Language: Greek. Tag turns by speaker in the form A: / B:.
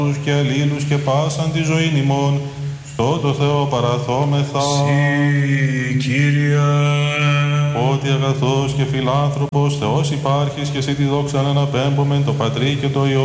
A: και αλλήλους και πάσαν τη ζωή ημών, στο το Θεό παραθόμεθα.
B: Συ, Κύριε.
A: Ότι αγαθός και φιλάνθρωπος Θεός υπάρχεις και σε τη δόξα να αναπέμπομεν το Πατρί και το Υιό